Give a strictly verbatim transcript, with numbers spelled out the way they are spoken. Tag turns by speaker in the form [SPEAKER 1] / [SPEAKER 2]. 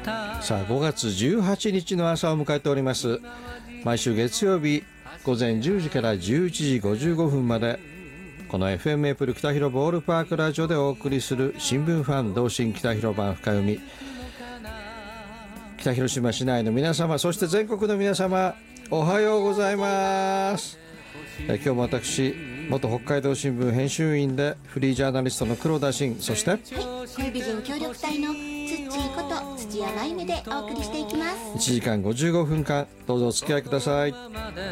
[SPEAKER 1] さあごがつじゅうはちにちの朝を迎えております。毎週月曜日午前じゅうじからじゅういちじごじゅうごふんまで、この エフエム メープル北広ボールパークラジオでお送りする新聞ファン同心北広版深読み。北広島市内の皆様、そして全国の皆様、おはようございます。え今日も私、元北海道新聞編集員でフリージャーナリストの黒田真、そして、はい、
[SPEAKER 2] 恋美人協力隊のツッチーこと土屋真由美でお送りしていきます。
[SPEAKER 1] いちじかんごじゅうごふんかん、どうぞお付き合いください。